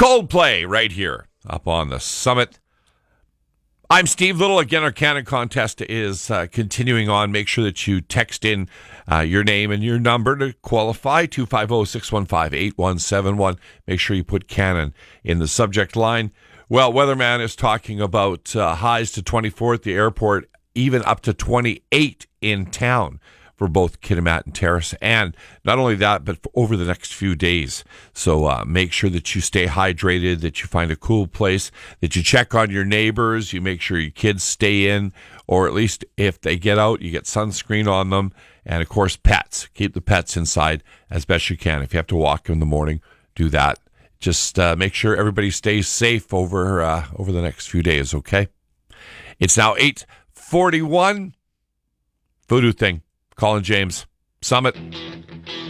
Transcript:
Coldplay right here up on the summit. I'm Steve Little. Again, our Canon contest is continuing on. Make sure that you text in your name and your number to qualify, 250-615-8171. Make sure you put Canon in the subject line. Well, Weatherman is talking about highs to 24 at the airport, even up to 28 in town for both Kitimat and Terrace. And not only that, but over the next few days. So make sure that you stay hydrated, that you find a cool place, that you check on your neighbors, you make sure your kids stay in, or at least if they get out, you get sunscreen on them. And, of course, pets. Keep the pets inside as best you can. If you have to walk in the morning, do that. Just make sure everybody stays safe over the next few days, okay? It's now 8:41. Voodoo Thing. Colin James. Summit.